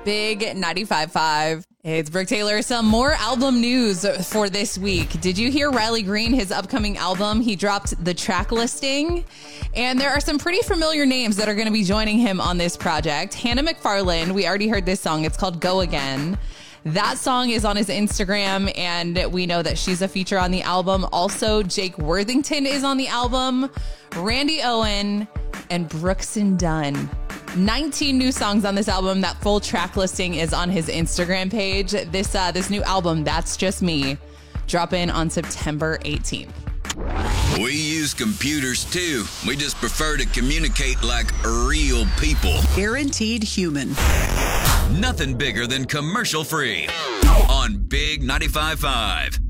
Big 95.5. Hey, it's Brooke Taylor. Some more album news for this week. Did you hear Riley Green, his upcoming album? He dropped the track listing, and there are some pretty familiar names that are going to be joining him on this project. Hannah McFarlane, we already heard this song. It's called Go Again. That song is on his Instagram, and we know that she's a feature on the album. Also, Jake Worthington is on the album, Randy Owen, and Brooks and Dunn. 19 new songs on this album. That full track listing is on his Instagram page. This new album, That's Just Me, drop in on September 18th. We use computers too. We just prefer to communicate like real people. Guaranteed human. Nothing bigger than commercial free on Big 95.5.